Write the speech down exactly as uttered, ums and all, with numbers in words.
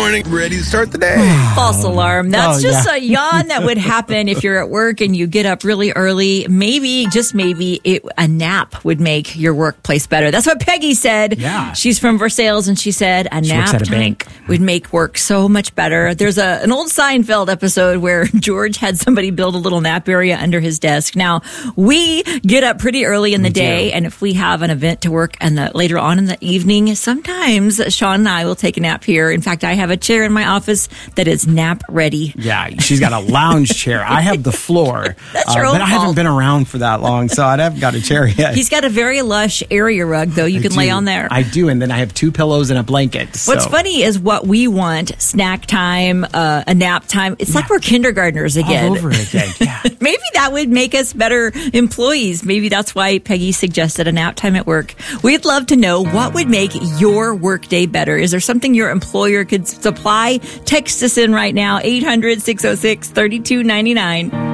morning, ready to start the day. False alarm. That's Oh, just yeah. a yawn that would happen if you're at work and you get up really early. Maybe, just maybe, it, a nap would make your workplace better. That's what Peggy said. Yeah. She's from Versailles, and she said a She nap works at a time bank. would make work so much better. There's a an old Seinfeld episode where George had somebody build a little nap area under his desk. Now, we get up pretty early in the We day, do. and if we have an event to work and the, later on in the evening, sometimes Sean and I will take a nap here. In fact, I have a chair in my office that is nap ready. Yeah, she's got a lounge chair. I have the floor. That's your uh, own But I haven't fault. been around for that long, so I haven't got a chair yet. He's got a very lush area rug, though. You I can lay do. on there. I do, and then I have two pillows and a blanket. So. What's funny is what we want, snack time, uh, a nap time. It's like we're kindergartners again. All over again, yeah. Maybe that would make us better employees. Maybe that's why Peggy suggested a nap time at work. We'd love to know what would make your workday better. Is there something your employer could supply? Text us in right now, eight hundred, six oh six, three two nine nine.